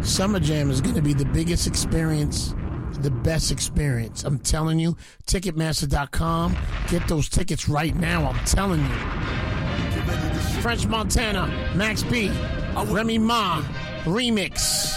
Summer Jam is going to be the biggest experience, the best experience. I'm telling you, Ticketmaster.com. Get those tickets right now. I'm telling you. French Montana, Max B, Remy Ma, remix.